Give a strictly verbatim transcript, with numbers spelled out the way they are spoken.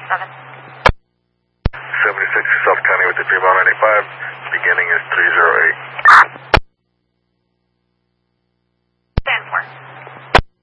seven. seventy-six South County with the three mile ninety-five. Beginning is three zero eight.